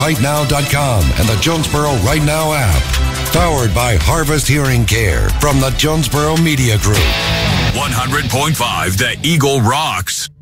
JonesboroRightNow.com and the Jonesboro Right Now app. Powered by Harvest Hearing Care from the Jonesboro Media Group. 100.5 The Eagle rocks.